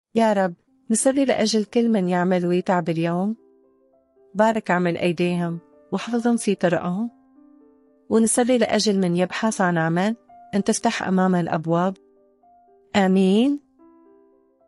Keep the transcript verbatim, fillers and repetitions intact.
يا رب نصلي لأجل كل من يعمل ويتعب اليوم، بارك عمل أيديهم واحفظهم في طرقهم. ونصلي لأجل من يبحث عن عمل أن تفتح أمامه الأبواب. آمين.